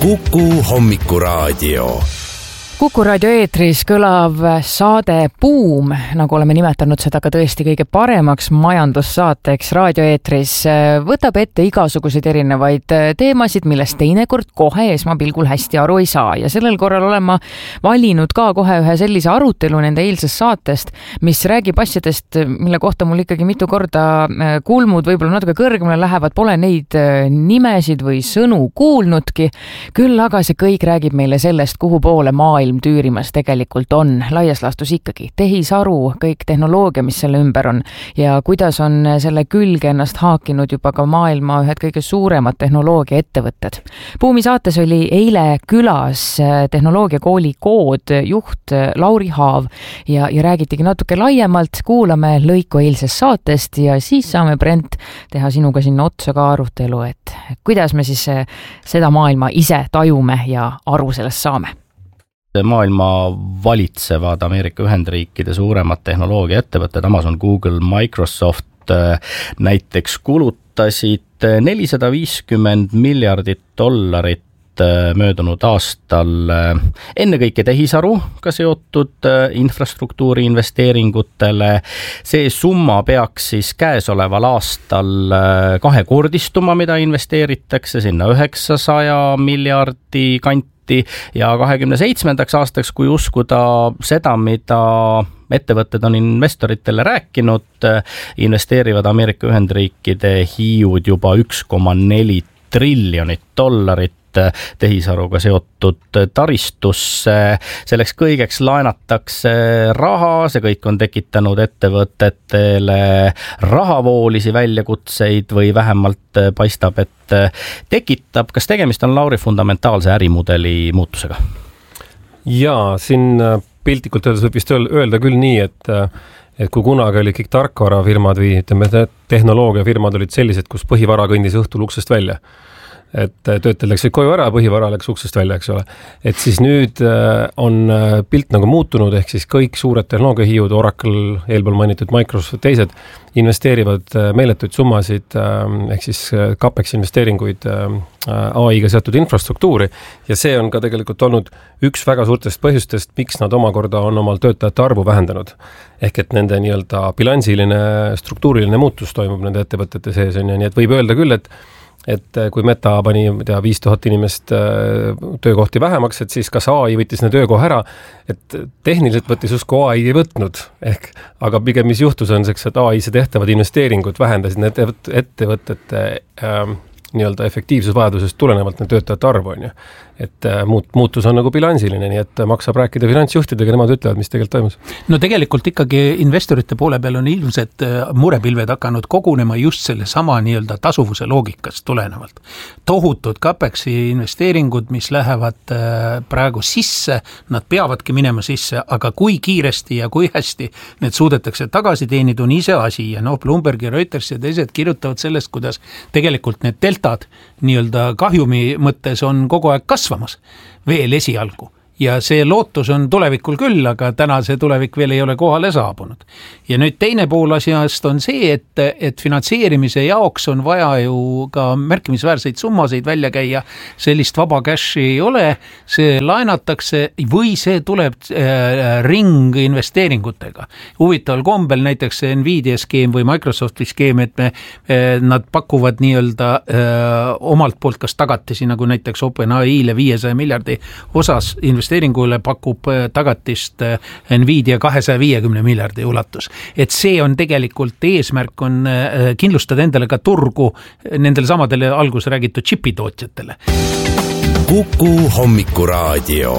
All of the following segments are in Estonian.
Kuku hommikuraadio. Kuku raadio eetris kõlav saade Buum, nagu oleme nimetanud seda ka tõesti kõige paremaks majandussaateks raadioeetris, võtab ette igasuguseid erinevaid teemasid, millest teinekord kohe esmapilgul hästi aru ei saa. Ja sellel korral olen ma valinud ka kohe ühe sellise arutelu nende eilsest saatest, mis räägib asjadest, mille kohta mul ikkagi mitu korda kulmud võib-olla natuke kõrgemale lähevad, pole neid nimesid või sõnu kuulnudki. Küll aga see kõik räägib meile sellest, kuhu poole maailm tüürimas tegelikult on. Laias laastus ikkagi tehisaru, kõik tehnoloogia, mis selle ümber on ja kuidas on selle külge ennast haakinud juba ka maailma ühed kõige suuremad tehnoloogia ettevõtted. Buumi saates oli eile külas tehnoloogiakooli Kood juht Lauri Haav ja räägitigi natuke laiemalt, kuulame lõiku eilsest saatest ja siis saame, Brent, teha sinuga sinna otsa ka arutelu, et kuidas me siis seda maailma ise tajume ja aru sellest saame. Maailma valitsevad Ameerika Ühendriikide suuremad tehnoloogiaettevõtted, Amazon, Google, Microsoft näiteks kulutasid $450 miljardit möödunud aastal ennekõike tehisaruga seotud infrastruktuuri investeeringutele. See summa peaks siis käesoleval aastal kahekordistuma, mida investeeritakse sinna 900 miljardi kanti ja 27. aastaks, kui uskuda seda, mida ettevõtted on investoritele rääkinud, investeerivad Ameerika Ühendriikide hiiud juba $1,4 triljonit tehisaruga seotud taristusse. Selleks kõigeks laenatakse raha, see kõik on tekitanud ettevõtetele rahavoolisi väljakutseid või vähemalt paistab, et tekitab. Kas tegemist on, Lauri, fundamentaalse ärimudeli muutusega? Jaa, siin piltlikult öeldes võib vist öelda küll nii, et kui kunagi oli kõik tarkvarafirmad või ütleme, tehnoloogiafirmad olid sellised, kus põhivara kõndis õhtul uksest välja. Et töötajad läksid koju ära, põhivara läks uksest välja, eks ole. Et siis nüüd on pilt nagu muutunud, ehk siis kõik suured tehnoloogiahiiud, Oracle, eelpool mainitud Microsoft, teised investeerivad meeletuid summasid, ehk siis CapEx investeeringuid AI-ga seotud infrastruktuuri ja see on ka tegelikult olnud üks väga suurtest põhjustest, miks nad omakorda on omal töötajate arvu vähendanud. Ehk et nende nii-öelda bilansiline, struktuuriline muutus toimub nende ettevõtete sees on ja nii, et võib öelda küll, et kui Meta pani 5000 inimest töökohti vähemaks, et siis kas AI võttis need töökoha ära, et tehniliselt võttis justkui AI ei võtnud, aga pigem mis juhtus on seks, et AI-se tehtavad investeeringud vähendasid need ettevõtete nii-öelda efektiivsusvajadusest tulenevalt need töötajate arvu on ju. Et muutus on nagu bilansiline, nii et maksab rääkida finantsjuhtidega, nemad ütlevad, mis tegelikult toimus. No tegelikult ikkagi investorite poole peal on ilmselt murepilved hakanud kogunema just selle sama nii-öelda tasuvuse loogikast tulenevalt. Tohutud CapExi investeeringud, mis lähevad praegu sisse, nad peavadki minema sisse, aga kui kiiresti ja kui hästi need suudetakse tagasi teenida, on ise asi ja Bloomberg ja Reuters ja teised kirjutavad sellest, kuidas tegelikult need deltad nii-öelda kahjumi mõttes on kogu aeg kasvamas veel esialgu. Ja see lootus on tulevikul küll, aga täna see tulevik veel ei ole kohale saabunud. Ja nüüd teine pool asjast on see, et finantseerimise jaoks on vaja ju ka märkimisväärseid summasid välja käia. Sellist vaba cashi ei ole, see laenatakse või see tuleb ring investeeringutega. Huvitaval kombel näiteks Nvidia skeem või Microsofti skeem, et nad pakuvad nii-öelda omalt poolt kas tagatisi, nagu näiteks OpenAI-le 500 miljardi osas investeeringule pakub tagatist Nvidia 250 miljardi ulatus. Et see on tegelikult eesmärk on kindlustada endale ka turgu nendele samadele algus räägitud chipitootjatele. Kuku hommikuraadio.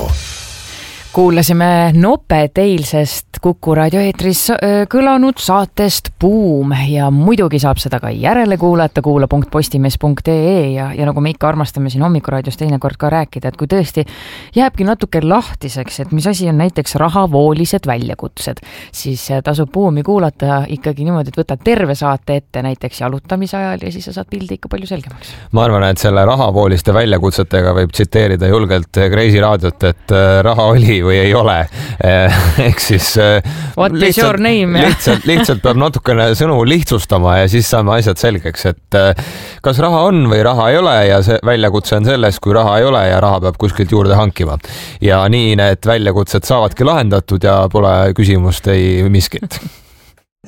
Kuulasime nopet eilsest Kuku raadio eetris kõlanud saatest Buum ja muidugi saab seda ka järele kuulata, kuula.postimees.ee ja nagu me ikka armastame siin hommikuraadios teinekord ka rääkida, et kui tõesti jääbki natuke lahtiseks, et mis asi on näiteks rahavoolised väljakutsed, siis tasub Buumi kuulata ikkagi niimoodi, et võtad terve saate ette näiteks jalutamise ajal ja siis sa saad pildi ikka palju selgemaks. Ma arvan, et selle rahavooliste väljakutsetega võib tsiteerida julgelt Kreisi raadiot, et raha oli või ei ole. Ehk siis What is your name? lihtsalt peab natukene sõnu lihtsustama ja siis saame asjad selgeks, et kas raha on või raha ei ole ja see väljakutse on selles, kui raha ei ole ja raha peab kuskilt juurde hankima. Ja nii need väljakutsed saavadki lahendatud ja pole küsimust ei miskit.